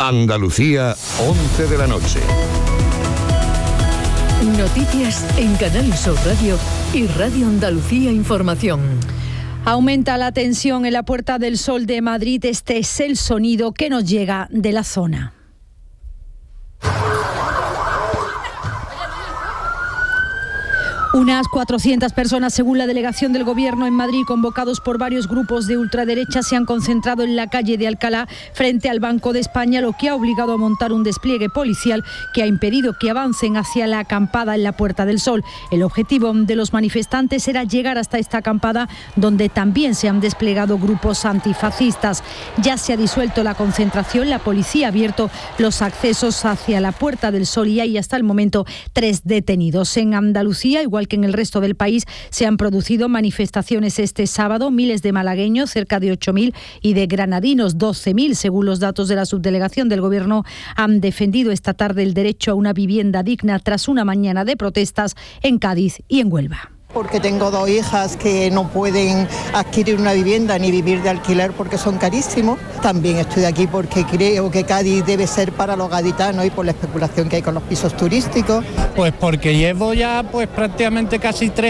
Andalucía, 11 de la noche. Noticias en Canal Sur Radio y Radio Andalucía Información. Aumenta la tensión en la Puerta del Sol de Madrid. Este es el sonido que nos llega de la zona. Unas 400 personas, según la delegación del Gobierno en Madrid, convocados por varios grupos de ultraderecha, se han concentrado en la calle de Alcalá frente al Banco de España, lo que ha obligado a montar un despliegue policial que ha impedido que avancen hacia la acampada en la Puerta del Sol. El objetivo de los manifestantes era llegar hasta esta acampada, donde también se han desplegado grupos antifascistas. Ya se ha disuelto la concentración, la policía ha abierto los accesos hacia la Puerta del Sol y hay hasta el momento 3 detenidos. En Andalucía, igual que en el resto del país, se han producido manifestaciones este sábado. Miles de malagueños, cerca de 8.000, y de granadinos, 12.000, según los datos de la subdelegación del Gobierno, han defendido esta tarde el derecho a una vivienda digna tras una mañana de protestas en Cádiz y en Huelva. Porque tengo 2 hijas que no pueden adquirir una vivienda ni vivir de alquiler porque son carísimos. También estoy aquí porque creo que Cádiz debe ser para los gaditanos y por la especulación que hay con los pisos turísticos. Pues porque llevo ya prácticamente casi 3